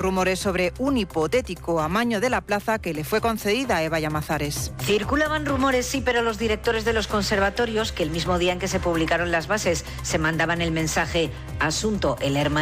rumores sobre un hipotético amaño de la plaza que le fue concedida a Eva Llamazares. Circulaban rumores, sí, pero los directores de los conservatorios, que el mismo día en que se publicaron las bases se mandaban el mensaje: asunto el hermano